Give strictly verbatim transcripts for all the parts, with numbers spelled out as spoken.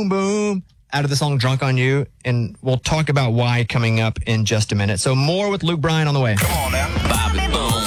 boom, boom, out of the song Drunk on You. And we'll talk about why coming up in just a minute. So more with Luke Bryan on the way. Come on now. Bobby Bones.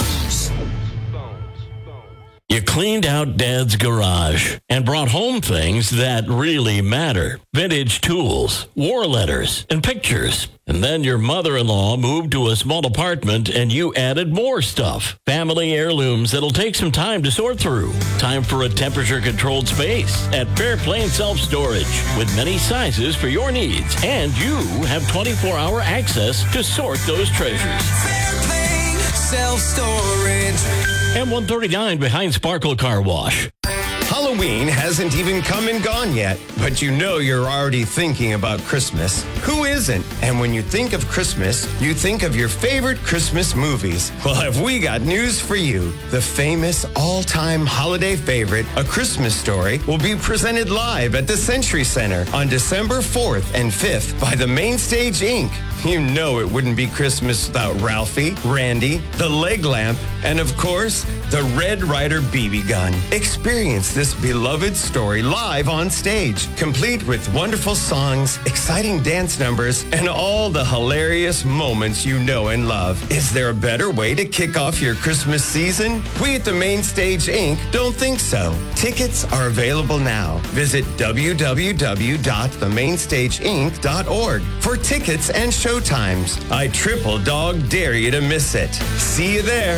You cleaned out Dad's garage and brought home things that really matter. Vintage tools, war letters, and pictures. And then your mother-in-law moved to a small apartment and you added more stuff. Family heirlooms that'll take some time to sort through. Time for a temperature-controlled space at Fairplane Self-Storage with many sizes for your needs. And you have twenty-four hour access to sort those treasures. Fairplane Self-Storage. M one thirty-nine behind Sparkle Car Wash. Halloween hasn't even come and gone yet, but you know you're already thinking about Christmas. Who isn't? And when you think of Christmas, you think of your favorite Christmas movies. Well, have we got news for you? The famous all-time holiday favorite, A Christmas Story, will be presented live at the Century Center on December fourth and fifth by the Mainstage Incorporated. You know it wouldn't be Christmas without Ralphie, Randy, the leg lamp, and of course, the Red Ryder B B gun. Experience this beloved story live on stage, complete with wonderful songs, exciting dance numbers, and all the hilarious moments you know and love. Is there a better way to kick off your Christmas season? We at the Mainstage Incorporated don't think so. Tickets are available now. Visit w w w dot the mainstage inc dot org for tickets and show times. I triple dog dare you to miss it. See you there.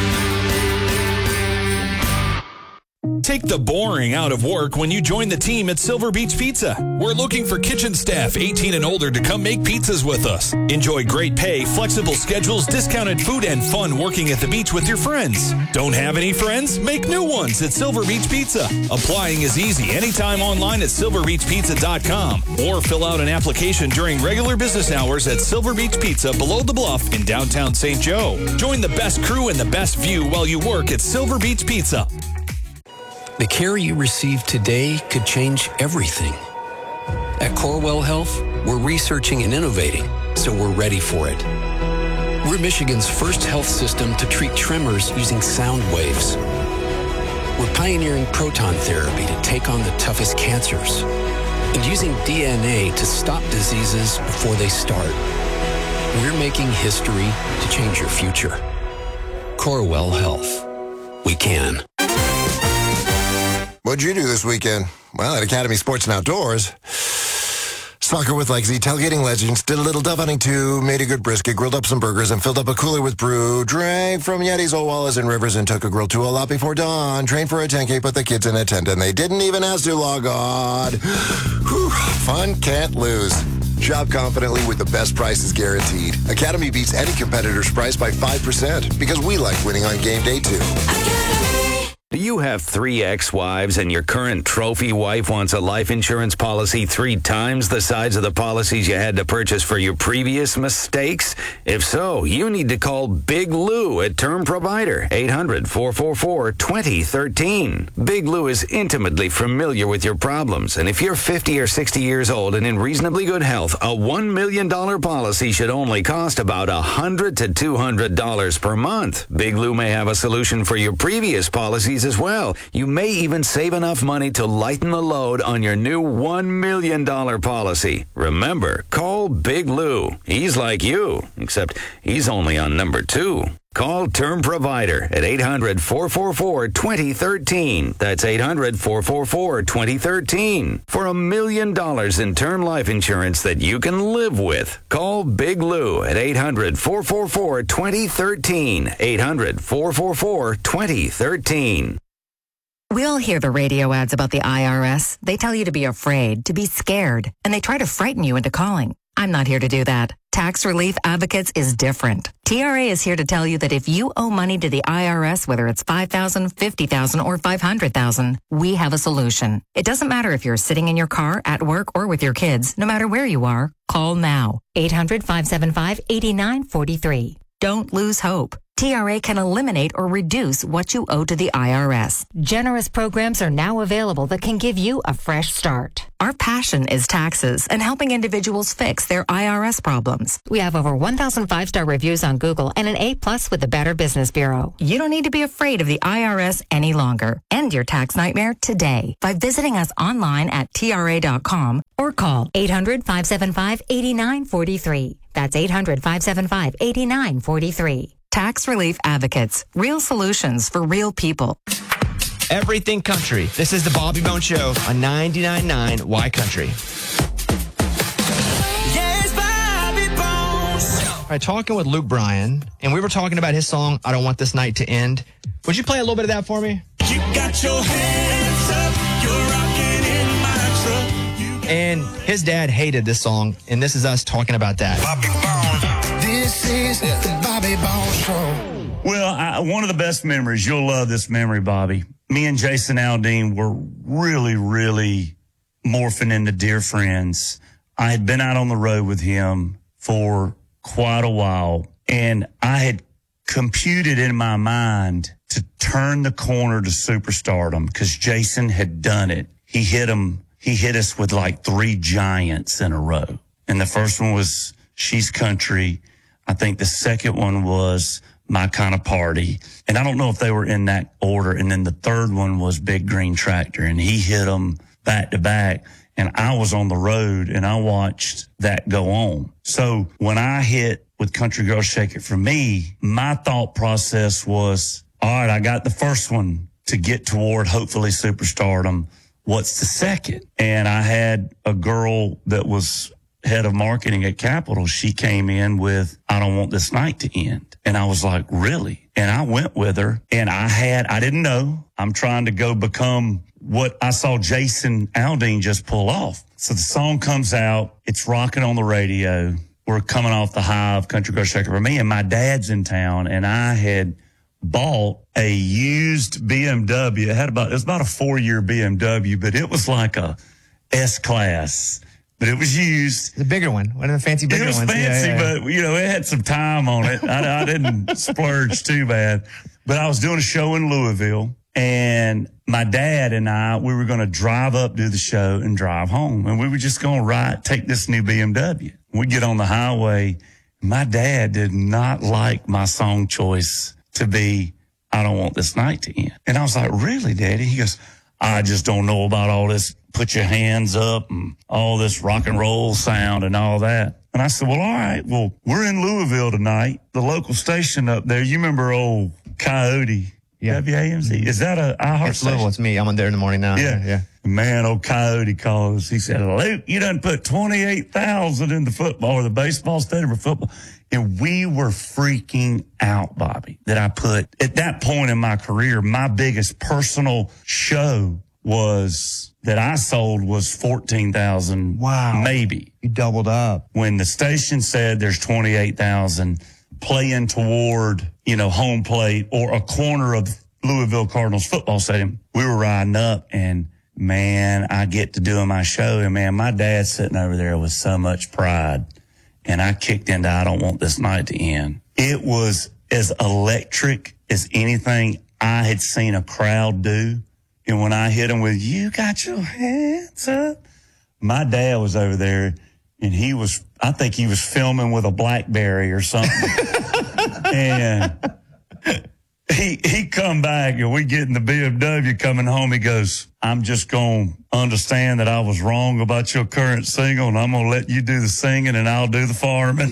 Take the boring out of work when you join the team at Silver Beach Pizza. We're looking for kitchen staff eighteen and older to come make pizzas with us. Enjoy great pay, flexible schedules, discounted food, and fun working at the beach with your friends. Don't have any friends? Make new ones at Silver Beach Pizza. Applying is easy anytime online at silver beach pizza dot com or fill out an application during regular business hours at Silver Beach Pizza below the Bluff in downtown Saint Joe. Join the best crew and the best view while you work at Silver Beach Pizza. The care you receive today could change everything. At Corewell Health, we're researching and innovating, so we're ready for it. We're Michigan's first health system to treat tremors using sound waves. We're pioneering proton therapy to take on the toughest cancers and using D N A to stop diseases before they start. We're making history to change your future. Corewell Health. We can. What'd you do this weekend? Well, at Academy Sports and Outdoors, soccer with Legacy, tailgating legends, did a little dove hunting too, made a good brisket, grilled up some burgers, and filled up a cooler with brew, drank from Yetis, Old Wallas, and Rivers, and took a grill to a lot before dawn, trained for a ten K, put the kids in a tent, and they didn't even ask to log on. Whew, fun can't lose. Shop confidently with the best prices guaranteed. Academy beats any competitor's price by five percent because we like winning on game day too. Do you have three ex-wives and your current trophy wife wants a life insurance policy three times the size of the policies you had to purchase for your previous mistakes? If so, you need to call Big Lou at Term Provider, eight hundred, four four four, two zero one three. Big Lou is intimately familiar with your problems, and if you're fifty or sixty years old and in reasonably good health, a one million dollars policy should only cost about one hundred to two hundred dollars per month. Big Lou may have a solution for your previous policies as well. You may even save enough money to lighten the load on your new one million dollars policy. Remember, call Big Lou. He's like you, except he's only on number two. Call Term Provider at eight hundred, four four four, two zero one three. That's eight hundred, four four four, two zero one three. For a million dollars in term life insurance that you can live with. Call Big Lou at eight hundred, four four four, two zero one three. eight hundred, four four four, two zero one three. We all hear the radio ads about the I R S. They tell you to be afraid, to be scared, and they try to frighten you into calling. I'm not here to do that. Tax Relief Advocates is different. T R A is here to tell you that if you owe money to the I R S, whether it's five thousand dollars, fifty thousand dollars, or five hundred thousand dollars, we have a solution. It doesn't matter if you're sitting in your car, at work, or with your kids. No matter where you are, call now. eight hundred, five seven five, eight nine four three. Don't lose hope. T R A can eliminate or reduce what you owe to the I R S. Generous programs are now available that can give you a fresh start. Our passion is taxes and helping individuals fix their I R S problems. We have over one thousand five-star reviews on Google and an A-plus with the Better Business Bureau. You don't need to be afraid of the I R S any longer. End your tax nightmare today by visiting us online at T R A dot com or call eight hundred, five seven five, eight nine four three. That's eight hundred, five seven five, eight nine four three. Tax Relief Advocates. Real solutions for real people. Everything Country. This is the Bobby Bone Show on ninety-nine point nine Y Country. Yes, Bobby Bones. All right, talking with Luke Bryan, and we were talking about his song, I Don't Want This Night to End. Would you play a little bit of that for me? You got your hands up, you're rocking in my truck. You And his dad hated this song, and this is us talking about that. Bobby Bones. This is the Bobby Bones Show. Well, I, one of the best memories, you'll love this memory, Bobby. Me and Jason Aldean were really, really morphing into dear friends. I had been out on the road with him for quite a while, and I had computed in my mind to turn the corner to superstardom because Jason had done it. He hit him. He hit us with like three giants in a row. And the first one was She's Country. I think the second one was My Kind of Party. And I don't know if they were in that order. And then the third one was Big Green Tractor. And he hit them back to back. And I was on the road and I watched that go on. So when I hit with Country Girl Shake It For Me, my thought process was, all right, I got the first one to get toward hopefully superstardom. What's the second? And I had a girl that was head of marketing at Capitol. She came in with, I Don't Want This Night to End. And I was like, really? And I went with her and I had, I didn't know. I'm trying to go become what I saw Jason Aldean just pull off. So the song comes out. It's rocking on the radio. We're coming off the high of Country Girl Shake It For Me. And my dad's in town and I had bought a used B M W. It had about, it was about a four year B M W, but it was like a S class. But it was used. The bigger one. One of the fancy bigger ones. It was ones. fancy, yeah, yeah. but, you know, it had some time on it. I, I didn't splurge too bad. But I was doing a show in Louisville, and my dad and I, we were going to drive up, do the show, and drive home. And we were just going to ride, take this new B M W. We get on the highway. My dad did not like my song choice to be, I Don't Want This Night to End. And I was like, really, Daddy? He goes, I just don't know about all this put your hands up and all this rock and roll sound and all that. And I said, well, all right, well, we're in Louisville tonight. The local station up there, you remember old Coyote, yeah. W A M C? Is that a iHeart It's station? Louisville. It's me. I'm on there in the morning now. Yeah. yeah. Man, old Coyote calls. He said, Luke, you done put twenty-eight thousand in the football or the baseball stadium for football. And we were freaking out, Bobby, that I put at that point in my career, my biggest personal show was that I sold was fourteen thousand. Wow. Maybe. You doubled up. When the station said there's twenty-eight thousand playing toward, you know, home plate or a corner of Louisville Cardinals football stadium, we were riding up and man, I get to doing my show and man, my dad's sitting over there with so much pride and I kicked into I Don't Want This Night to End. It was as electric as anything I had seen a crowd do. And when I hit him with, you got your hands up, my dad was over there and he was, I think he was filming with a BlackBerry or something. And he, he come back and we get in the B M W coming home. He goes, I'm just going to understand that I was wrong about your current single and I'm going to let you do the singing and I'll do the farming.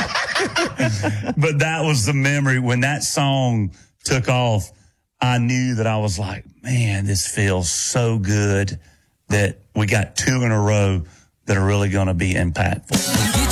But that was the memory. When that song took off, I knew that I was like, man, this feels so good that we got two in a row that are really going to be impactful.